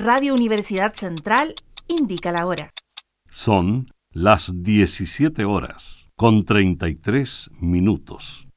Radio Universidad Central indica la hora. Son las 17 horas con 33 minutos.